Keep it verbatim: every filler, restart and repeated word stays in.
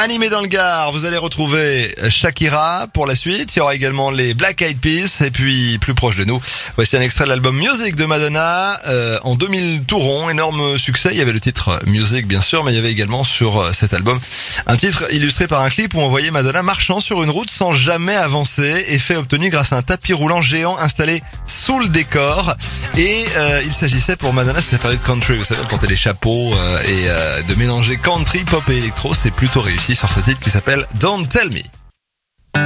Animé dans le Gard, vous allez retrouver Shakira pour la suite. Il y aura également les Black Eyed Peas et puis plus proche de nous, voici un extrait de l'album Music de Madonna euh, en deux mille tout rond, énorme succès. Il y avait le titre Music bien sûr, mais il y avait également sur euh, cet album un titre illustré par un clip où on voyait Madonna marchant sur une route sans jamais avancer, effet obtenu grâce à un tapis roulant géant installé sous le décor. Et euh, il s'agissait pour Madonna, c'était la période country, vous savez, de porter les chapeaux euh, et euh, de mélanger country, pop et électro. C'est plutôt réussi sur ce titre qui s'appelle Don't Tell Me.